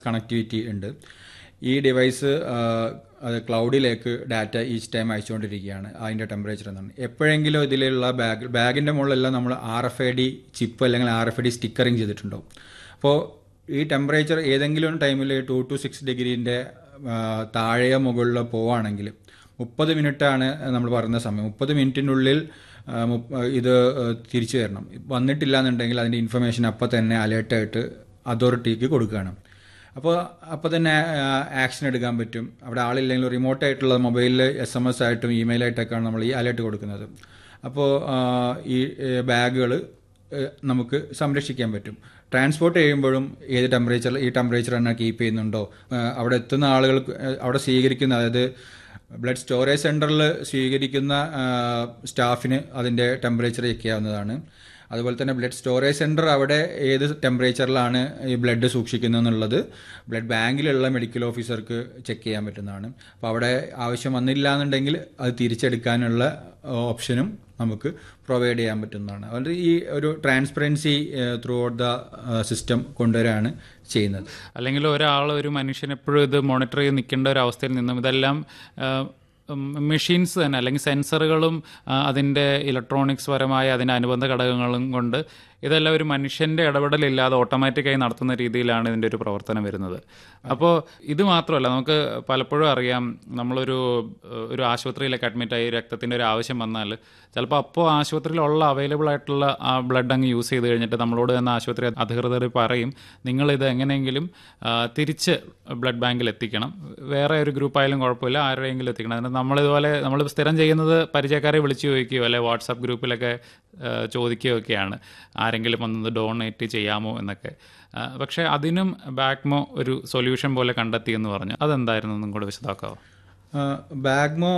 Connectivity ഉണ്ട്. ഈ device അത് ക്ലൗഡിലേക്ക് ഡാറ്റ ഈച്ച് ടൈം അയച്ചുകൊണ്ടിരിക്കുകയാണ് അതിൻ്റെ ടെമ്പറേച്ചർ എന്നാണ്. എപ്പോഴെങ്കിലും ഇതിലുള്ള ബാഗിൻ്റെ മുകളിലെല്ലാം നമ്മൾ RFID ചിപ്പ് അല്ലെങ്കിൽ RFID സ്റ്റിക്കറിങ് ചെയ്തിട്ടുണ്ടാവും. അപ്പോൾ ഈ ടെമ്പറേച്ചർ ഏതെങ്കിലും ടൈമിൽ 2 to 6 ഡിഗ്രീൻ്റെ താഴെയോ മുകളിലോ പോവുകയാണെങ്കിൽ 30 മിനിറ്റാണ് നമ്മൾ പറയുന്ന സമയം. 30 മിനിറ്റിനുള്ളിൽ ഇത് തിരിച്ചു വരണം. വന്നിട്ടില്ല എന്നുണ്ടെങ്കിൽ അതിൻ്റെ ഇൻഫർമേഷൻ അപ്പോൾ തന്നെ അലേർട്ടായിട്ട് അതോറിറ്റിക്ക് കൊടുക്കുകയാണ്. അപ്പോൾ തന്നെ ആക്ഷൻ എടുക്കാൻ പറ്റും. അവിടെ ആളില്ലെങ്കിൽ റിമോട്ടായിട്ടുള്ള മൊബൈലിൽ SMS ആയിട്ടും ഇമെയിലായിട്ടൊക്കെയാണ് നമ്മൾ ഈ അലേർട്ട് കൊടുക്കുന്നത്. അപ്പോൾ ഈ ബാഗുകൾ നമുക്ക് സംരക്ഷിക്കാൻ പറ്റും. ട്രാൻസ്പോർട്ട് ചെയ്യുമ്പോഴും ഈ ടെമ്പറേച്ചർ തന്നെ കീപ്പ് ചെയ്യുന്നുണ്ടോ, അവിടെ എത്തുന്ന ആളുകൾ അവിടെ സ്വീകരിക്കുന്ന, അതായത് ബ്ലഡ് സ്റ്റോറേജ് സെൻറ്ററിൽ സ്വീകരിക്കുന്ന സ്റ്റാഫിന് അതിൻ്റെ ടെമ്പറേച്ചർ ചെക്ക് ചെയ്യാവുന്നതാണ്. അതുപോലെ തന്നെ ബ്ലഡ് സ്റ്റോറേജ് സെൻറ്റർ അവിടെ ഏത് ടെമ്പറേച്ചറിലാണ് ഈ ബ്ലഡ് സൂക്ഷിക്കുന്നത് എന്നുള്ളത് ബ്ലഡ് ബാങ്കിലുള്ള മെഡിക്കൽ ഓഫീസർക്ക് ചെക്ക് ചെയ്യാൻ പറ്റുന്നതാണ്. അപ്പോൾ അവിടെ ആവശ്യം വന്നില്ല എന്നുണ്ടെങ്കിൽ അത് തിരിച്ചെടുക്കാനുള്ള ഓപ്ഷനും നമുക്ക് പ്രൊവൈഡ് ചെയ്യാൻ പറ്റുന്നതാണ്. അതുകൊണ്ട് ഈ ഒരു transparency through out the system കൊണ്ടുവരാണ് ചെയ്യുന്നത്. അല്ലെങ്കിൽ ഒരു മനുഷ്യൻ എപ്പോഴും ഇത് മോണിറ്റർ ചെയ്ത് നിൽക്കേണ്ട ഒരു അവസ്ഥയിൽ നിന്നും ഇതെല്ലാം മെഷീൻസ് തന്നെ അല്ലെങ്കിൽ സെൻസറുകളും അതിൻ്റെ ഇലക്ട്രോണിക്സ് പരമായ അതിൻ്റെ അനുബന്ധ ഘടകങ്ങളും കൊണ്ട് ഇതെല്ലാം ഒരു മനുഷ്യൻ്റെ ഇടപെടലില്ലാതെ ഓട്ടോമാറ്റിക്കായി നടത്തുന്ന രീതിയിലാണ് ഇതിൻ്റെ ഒരു പ്രവർത്തനം വരുന്നത്. അപ്പോൾ ഇത് മാത്രമല്ല, നമുക്ക് പലപ്പോഴും അറിയാം, നമ്മളൊരു ആശുപത്രിയിലേക്ക് അഡ്മിറ്റായി രക്തത്തിൻ്റെ ഒരു ആവശ്യം വന്നാൽ ചിലപ്പോൾ ആശുപത്രിയിലുള്ള അവൈലബിൾ ആയിട്ടുള്ള ആ ബ്ലഡ് അങ്ങ് യൂസ് ചെയ്ത് കഴിഞ്ഞിട്ട് നമ്മളോട് തന്നെ ആശുപത്രി അധികൃതർ പറയും, നിങ്ങളിത് എങ്ങനെയെങ്കിലും തിരിച്ച് ബ്ലഡ് ബാങ്കിൽ എത്തിക്കണം, വേറെ ഒരു ഗ്രൂപ്പായാലും കുഴപ്പമില്ല, ആരുടെയെങ്കിലും എത്തിക്കണം. അതിന് നമ്മൾ സ്ഥിരം ചെയ്യുന്നത് പരിചയക്കാരെ വിളിച്ച് ചോദിക്കുകയോ അല്ലെങ്കിൽ വാട്സാപ്പ് ഗ്രൂപ്പിലൊക്കെ ചോദിക്കുകയൊക്കെയാണ്, ആരെങ്കിലും വന്നത് ഡൊണേറ്റ് ചെയ്യാമോ എന്നൊക്കെ. പക്ഷേ അതിനും ബാഗ്മോ ഒരു സൊല്യൂഷൻ പോലെ കണ്ടെത്തി എന്ന് പറഞ്ഞു. അതെന്തായിരുന്നു ഒന്നും കൂടെ വിശദമാക്കാമോ? ബാഗ്മോ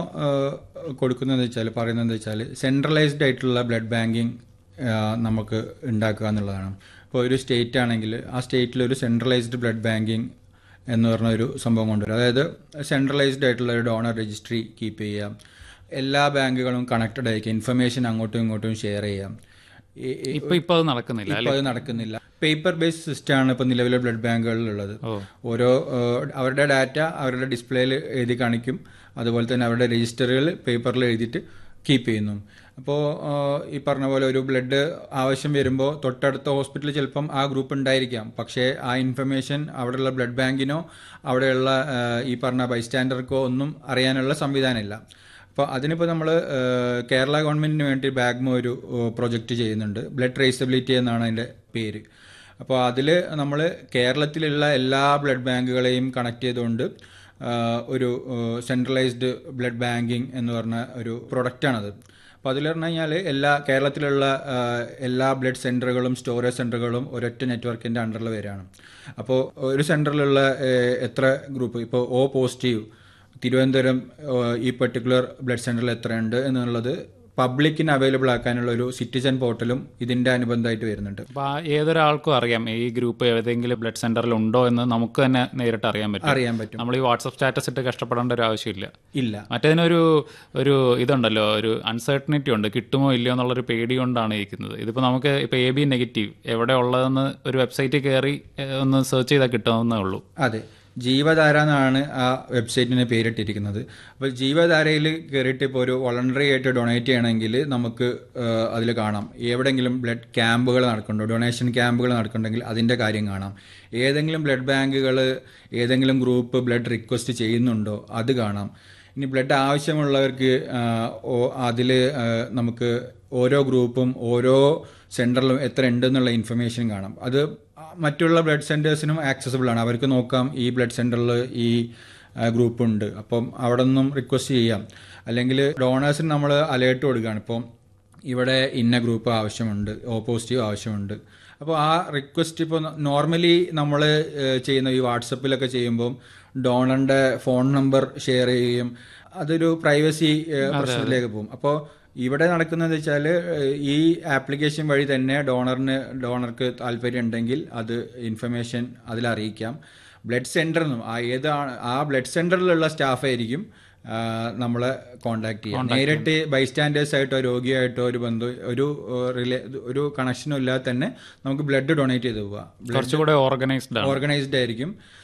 പറയുന്നതെന്ന് വെച്ചാൽ സെൻട്രലൈസ്ഡ് ആയിട്ടുള്ള ബ്ലഡ് ബാങ്കിങ് നമുക്ക് ഉണ്ടാക്കുക എന്നുള്ളതാണ്. ഇപ്പോൾ ഒരു സ്റ്റേറ്റ് ആണെങ്കിൽ ആ സ്റ്റേറ്റിൽ ഒരു സെൻട്രലൈസ്ഡ് ബ്ലഡ് ബാങ്കിങ് എന്ന് പറഞ്ഞ ഒരു സംഭവം കൊണ്ടുവരും. അതായത് സെൻട്രലൈസ്ഡ് ആയിട്ടുള്ള ഒരു ഡോണർ രജിസ്ട്രി കീപ്പ് ചെയ്യാം, എല്ലാ ബാങ്കുകളും കണക്റ്റഡ് ആയിരിക്കും, ഇൻഫർമേഷൻ അങ്ങോട്ടും ഇങ്ങോട്ടും ഷെയർ ചെയ്യാം. ഇപ്പോൾ അത് നടക്കുന്നില്ല. പേപ്പർ ബേസ്ഡ് സിസ്റ്റമാണ് ഇപ്പോൾ നിലവിലെ ബ്ലഡ് ബാങ്കുകളിലുള്ളത്. അവരുടെ ഡാറ്റ അവരുടെ ഡിസ്പ്ലേയിൽ എഴുതി കാണിക്കും, അതുപോലെ തന്നെ അവരുടെ രജിസ്റ്ററുകൾ പേപ്പറിൽ എഴുതിയിട്ട് കീപ്പ് ചെയ്യുന്നു. അപ്പോൾ ഈ പറഞ്ഞ പോലെ ഒരു ബ്ലഡ് ആവശ്യം വരുമ്പോൾ തൊട്ടടുത്ത ഹോസ്പിറ്റലിൽ ചിലപ്പം ആ ഗ്രൂപ്പ് ഉണ്ടായിരിക്കാം, പക്ഷേ ആ ഇൻഫർമേഷൻ അവിടെയുള്ള ബ്ലഡ് ബാങ്കിനോ അവിടെയുള്ള ഈ പറഞ്ഞ ബൈസ്റ്റാൻഡർക്കോ ഒന്നും അറിയാനുള്ള സംവിധാനമില്ല. അപ്പോൾ അതിനിപ്പോൾ നമ്മൾ കേരള ഗവൺമെൻറ്റിന് വേണ്ടി ബാഗ്മോ ഒരു പ്രൊജക്റ്റ് ചെയ്യുന്നുണ്ട്. ബ്ലഡ് ട്രേസബിലിറ്റി എന്നാണ് അതിൻ്റെ പേര്. അപ്പോൾ അതിൽ നമ്മൾ കേരളത്തിലുള്ള എല്ലാ ബ്ലഡ് ബാങ്കുകളെയും കണക്ട് ചെയ്തുകൊണ്ട് ഒരു സെൻട്രലൈസ്ഡ് ബ്ലഡ് ബാങ്കിങ് എന്ന് പറഞ്ഞ ഒരു പ്രൊഡക്റ്റാണത്. അപ്പോൾ അതിൽ പറഞ്ഞു കഴിഞ്ഞാൽ കേരളത്തിലുള്ള എല്ലാ ബ്ലഡ് സെൻറ്ററുകളും സ്റ്റോറേജ് സെൻറ്ററുകളും ഒരൊറ്റ നെറ്റ്വർക്കിൻ്റെ അണ്ടറിൽ വരികയാണ്. അപ്പോൾ ഒരു സെൻറ്ററിലുള്ള എത്ര ഗ്രൂപ്പ്, ഇപ്പോൾ O പോസിറ്റീവ് തിരുവനന്തപുരം ഈ പെർട്ടിക്കുലർ ബ്ലഡ് സെൻറ്ററിൽ എത്രയുണ്ട് എന്നുള്ളത് പബ്ലിക്കിന് അവൈലബിൾ ആക്കാനുള്ള ഒരു സിറ്റിസൺ പോർട്ടലും ഇതിൻ്റെ അനുബന്ധമായിട്ട് വരുന്നുണ്ട്. അപ്പോൾ ഏതൊരാൾക്കും അറിയാം ഈ ഗ്രൂപ്പ് ഏതെങ്കിലും ബ്ലഡ് സെൻറ്ററിൽ ഉണ്ടോ എന്ന് നമുക്ക് തന്നെ നേരിട്ട് അറിയാൻ പറ്റും. നമ്മൾ ഈ വാട്സപ്പ് സ്റ്റാറ്റസ് ഇട്ട് കഷ്ടപ്പെടേണ്ട ഒരു ആവശ്യമില്ല. മറ്റേതിനൊരു ഇതുണ്ടല്ലോ, ഒരു അൺസർട്ടനിറ്റി ഉണ്ട്, കിട്ടുമോ ഇല്ലയോ എന്നുള്ളൊരു പേടി കൊണ്ടാണ് ഇരിക്കുന്നത്. ഇതിപ്പോൾ നമുക്ക് ഇപ്പോൾ AB നെഗറ്റീവ് എവിടെ ഉള്ളതെന്ന് ഒരു വെബ്സൈറ്റിൽ കയറി ഒന്ന് സെർച്ച് ചെയ്താൽ കിട്ടുമെന്നേ ഉള്ളൂ. അതെ, ജീവധാര എന്നാണ് ആ വെബ്സൈറ്റിന് പേരിട്ടിരിക്കുന്നത്. അപ്പോൾ ജീവധാരയിൽ കയറിയിട്ട് ഇപ്പോൾ ഒരു വോളണ്ടറി ആയിട്ട് ഡൊണേറ്റ് ചെയ്യണമെങ്കിൽ നമുക്ക് അതിൽ കാണാം എവിടെയെങ്കിലും ബ്ലഡ് ക്യാമ്പുകൾ നടക്കുന്നുണ്ടോ, ഡൊണേഷൻ ക്യാമ്പുകൾ നടക്കുന്നുണ്ടെങ്കിൽ അതിൻ്റെ കാര്യം കാണാം. ഏതെങ്കിലും ബ്ലഡ് ബാങ്കുകൾ ഏതെങ്കിലും ഗ്രൂപ്പ് ബ്ലഡ് റിക്വസ്റ്റ് ചെയ്യുന്നുണ്ടോ അത് കാണാം. ഇനി ബ്ലഡ് ആവശ്യമുള്ളവർക്ക് അതിൽ നമുക്ക് ഓരോ ഗ്രൂപ്പും ഓരോ സെൻറ്ററിലും എത്ര ഉണ്ടെന്നുള്ള ഇൻഫർമേഷൻ കാണാം. അത് മറ്റുള്ള ബ്ലഡ് സെൻറ്റേഴ്സിനും ആക്സസിബിൾ ആണ്. അവർക്ക് നോക്കാം ഈ ബ്ലഡ് സെൻറ്ററിൽ ഈ ഗ്രൂപ്പ് ഉണ്ട്, അപ്പം അവിടെ നിന്നും റിക്വസ്റ്റ് ചെയ്യാം. അല്ലെങ്കിൽ ഡോണേഴ്സിന് നമ്മൾ അലേർട്ട് കൊടുക്കുകയാണ്, ഇപ്പം ഇവിടെ ഇന്ന ഗ്രൂപ്പ് ആവശ്യമുണ്ട്, O പോസിറ്റീവ് ആവശ്യമുണ്ട്. അപ്പോൾ ആ റിക്വസ്റ്റ് ഇപ്പോൾ നോർമലി നമ്മൾ ചെയ്യുന്ന ഈ വാട്സപ്പിലൊക്കെ ചെയ്യുമ്പം ഡോണറിൻ്റെ ഫോൺ നമ്പർ ഷെയർ ചെയ്യുകയും അതൊരു പ്രൈവസി പ്രശ്നത്തിലേക്ക് പോകും. അപ്പോൾ ഇവിടെ നടക്കുന്നതെന്ന് വെച്ചാൽ ഈ ആപ്ലിക്കേഷൻ വഴി തന്നെ ഡോണർക്ക് താല്പര്യം ഉണ്ടെങ്കിൽ അത് ഇൻഫർമേഷൻ അതിലറിയിക്കാം. ബ്ലഡ് സെൻറ്ററിനും ആ ബ്ലഡ് സെൻറ്ററിലുള്ള സ്റ്റാഫായിരിക്കും നമ്മളെ കോണ്ടാക്ട് ചെയ്യാം. നേരിട്ട് ബൈസ്റ്റാൻഡേഴ്സ് ആയിട്ടോ രോഗിയായിട്ടോ ഒരു കണക്ഷനും ഇല്ലാതെ തന്നെ നമുക്ക് ബ്ലഡ് ഡൊണേറ്റ് ചെയ്ത് പോവാം. കുറച്ചുകൂടെ ഓർഗനൈസ്ഡ് ആയിരിക്കും.